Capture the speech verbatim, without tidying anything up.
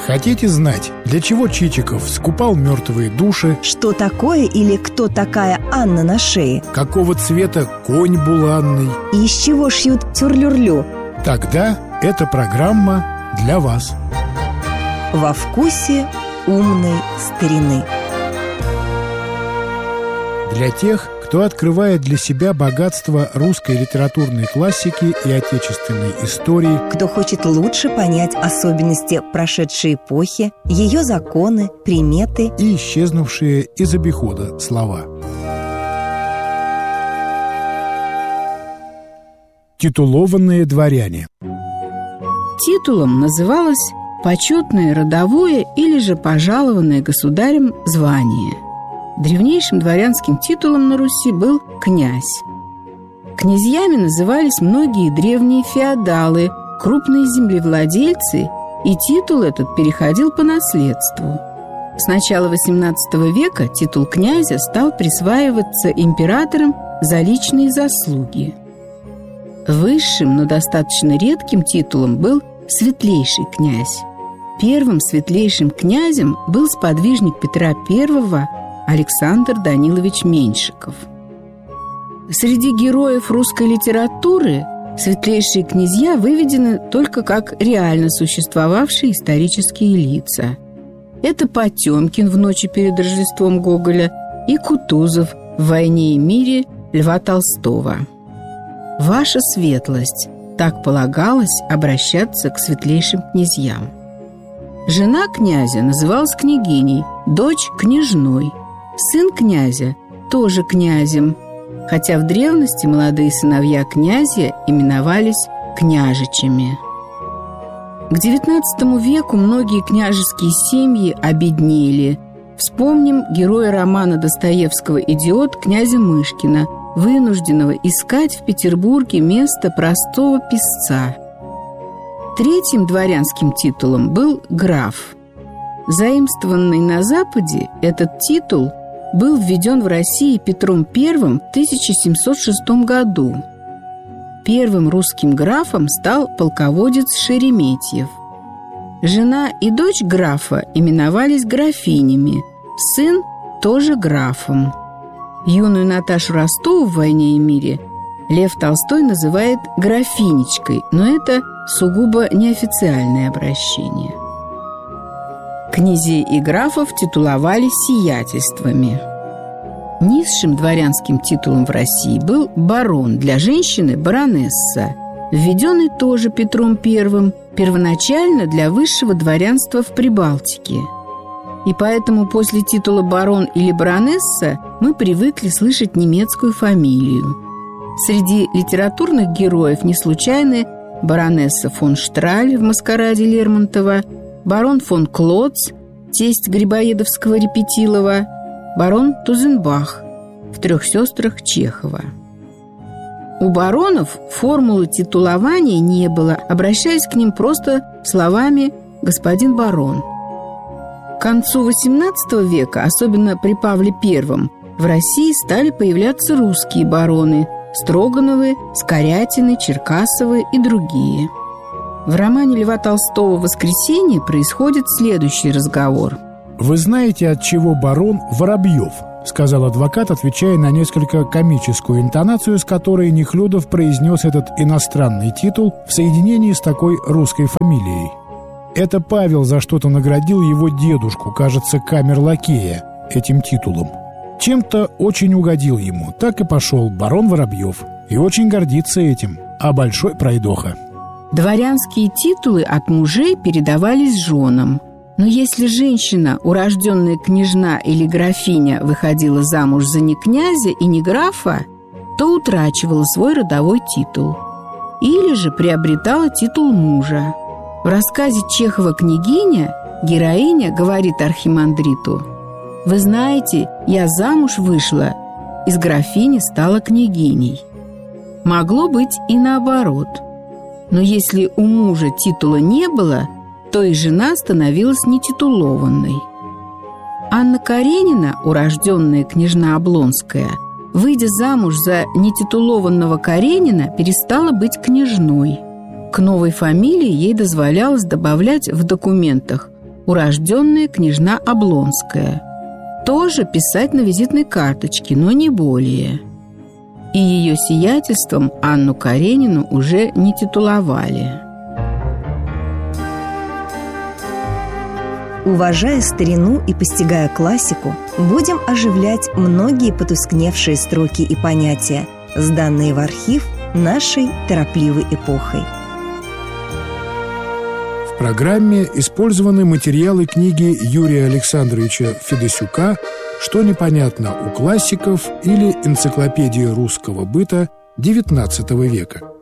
Хотите знать, для чего Чичиков скупал мертвые души? Что такое или кто такая Анна на шее? Какого цвета конь буланный? И из чего шьют тюрлюрлю? Тогда эта программа для вас. Во вкусе умной старины. Для тех, кто открывает для себя богатство русской литературной классики и отечественной истории, кто хочет лучше понять особенности прошедшей эпохи, ее законы, приметы и исчезнувшие из обихода слова. Титулованные дворяне. Титулом называлось почетное родовое или же пожалованное государем звание. Древнейшим дворянским титулом на Руси был князь. Князьями назывались многие древние феодалы, крупные землевладельцы, и титул этот переходил по наследству. С начала восемнадцатого века титул князя стал присваиваться императором за личные заслуги. Высшим, но достаточно редким титулом был светлейший князь. Первым светлейшим князем был сподвижник Петра Первого Александр Данилович Меньшиков. Среди героев русской литературы светлейшие князья выведены только как реально существовавшие исторические лица. Это Потемкин в «Ночи перед Рождеством» Гоголя и Кутузов в «Войне и мире» Льва Толстого. Ваша светлость, так полагалось обращаться к светлейшим князьям. Жена князя называлась княгиней, дочь – княжной. Сын князя тоже князем, хотя в древности молодые сыновья князя именовались княжичами. К девятнадцатому веку многие княжеские семьи обеднели. Вспомним героя романа Достоевского «Идиот» князя Мышкина, вынужденного искать в Петербурге место простого писца. Третьим дворянским титулом был граф. Заимствованный на Западе, этот титул был введен в России Петром Первым в тысяча семьсот шестом году. Первым русским графом стал полководец Шереметьев. Жена и дочь графа именовались графинями, сын тоже графом. Юную Наташу Ростову в «Войне и мире» Лев Толстой называет графинечкой, но это сугубо неофициальное обращение. Князей и графов титуловали сиятельствами. Низшим дворянским титулом в России был барон, для женщины – баронесса, введенный тоже Петром Первым, первоначально для высшего дворянства в Прибалтике. И поэтому после титула барон или баронесса мы привыкли слышать немецкую фамилию. Среди литературных героев не случайны баронесса фон Штраль в «Маскараде» Лермонтова, барон фон Клотц, тесть Грибоедовского Репетилова, барон Тузенбах в «Трех сестрах» Чехова. У баронов формулы титулования не было, обращаясь к ним просто словами «господин барон». К концу восемнадцатого века, особенно при Павле Первом, в России стали появляться русские бароны – Строгановы, Скорятины, Черкасовы и другие. В романе Льва Толстого «Воскресенье» происходит следующий разговор. «Вы знаете, от чего барон Воробьев?» — сказал адвокат, отвечая на несколько комическую интонацию, с которой Нехлюдов произнес этот иностранный титул в соединении с такой русской фамилией. Это Павел за что-то наградил его дедушку, кажется, камер-лакея, этим титулом. Чем-то очень угодил ему, так и пошел барон Воробьев. И очень гордится этим, а большой пройдоха. Дворянские титулы от мужей передавались женам. Но если женщина, урожденная княжна или графиня, выходила замуж за не князя и не графа, то утрачивала свой родовой титул. Или же приобретала титул мужа. В рассказе Чехова «Княгиня» героиня говорит архимандриту: «Вы знаете, я замуж вышла, из графини стала княгиней». Могло быть и наоборот. Но если у мужа титула не было, то и жена становилась нетитулованной. Анна Каренина, урожденная княжна Облонская, выйдя замуж за нетитулованного Каренина, перестала быть княжной. К новой фамилии ей дозволялось добавлять в документах урожденная княжна Облонская. Тоже писать на визитной карточке, но не более. И ее сиятельством Анну Каренину уже не титуловали. Уважая старину и постигая классику, будем оживлять многие потускневшие строки и понятия, сданные в архив нашей торопливой эпохой. В программе использованы материалы книги Юрия Александровича Федосюка «Что непонятно у классиков» или «Энциклопедия русского быта девятнадцатого века».